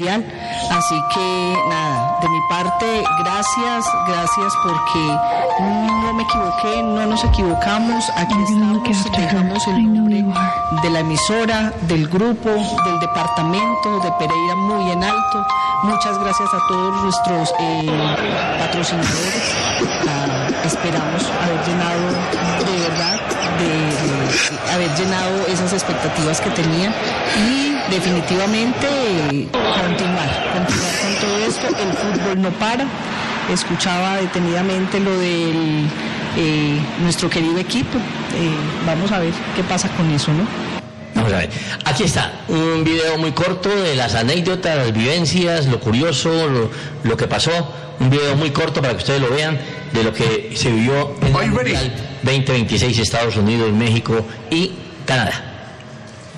Mundial. Así que nada, de mi parte, gracias porque no me equivoqué, no nos equivocamos. Aquí estamos, dejamos el nombre de la emisora, del grupo, del departamento de Pereira muy en alto. Muchas gracias a todos nuestros patrocinadores. Esperamos haber llenado de verdad, de haber llenado esas expectativas que tenían y definitivamente continuar con todo esto. El fútbol no para. Escuchaba detenidamente lo del nuestro querido equipo. Vamos a ver qué pasa con eso, ¿no? Vamos a ver, aquí está un video muy corto de las anécdotas, las vivencias, lo curioso, lo que pasó, un video muy corto para que ustedes lo vean de lo que se vivió en el Mundial 2026 Estados Unidos, México y Canadá.